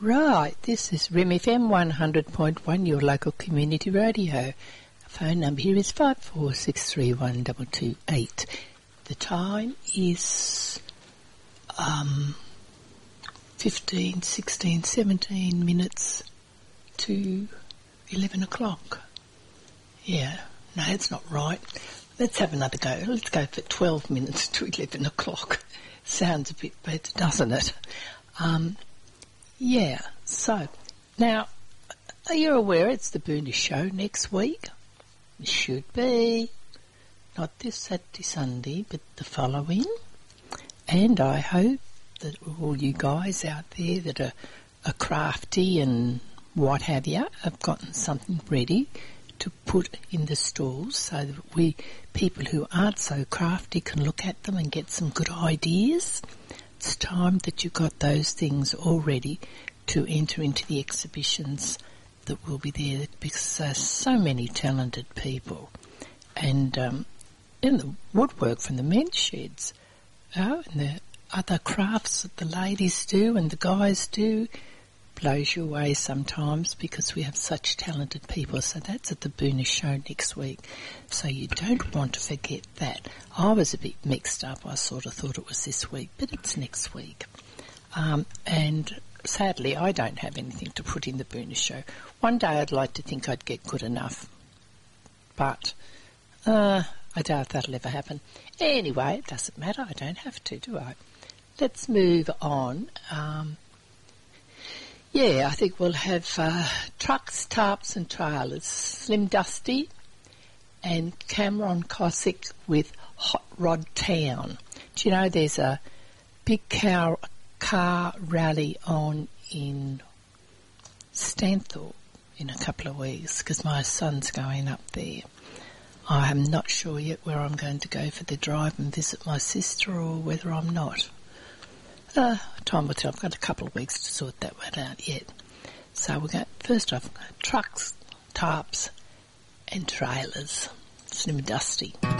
Right, this is Rim FM 100.1, your local community radio. Phone number here is 54631228. The time is 15, 16, 17 minutes to 11 o'clock. Yeah, no, it's not right. Let's have another go. Let's go for 12 minutes to 11 o'clock. Sounds a bit better, doesn't it? Yeah, so, now, are you aware it's the Boonah Show next week? It should be. Not this Saturday, Sunday, but the following. And I hope that all you guys out there that are crafty and what have you have gotten something ready to put in the stalls so that we, people who aren't so crafty, can look at them and get some good ideas. It's time that you got those things all ready to enter into the exhibitions that will be there, because there's so many talented people. And in the woodwork from the men's sheds, and the other crafts that the ladies do and the guys do, blows you away sometimes because we have such talented people. So that's at the Boonah Show next week. So you don't want to forget that. I was a bit mixed up. I sort of thought it was this week, but it's next week. And sadly, I don't have anything to put in the Boonah Show. One day I'd like to think I'd get good enough, but I doubt that'll ever happen. Anyway, it doesn't matter. I don't have to, do I? Let's move on. Yeah, I think we'll have trucks, tarps and trailers. Slim Dusty and Cameron Cossack with Hot Rod Town. Do you know there's a big car rally on in Stanthorpe in a couple of weeks because my son's going up there. I am not sure yet where I'm going to go for the drive and visit my sister or whether I'm not. Time will tell. I've got a couple of weeks to sort that one out yet. So we're going, first off, trucks, tarps and trailers. Slim Dusty.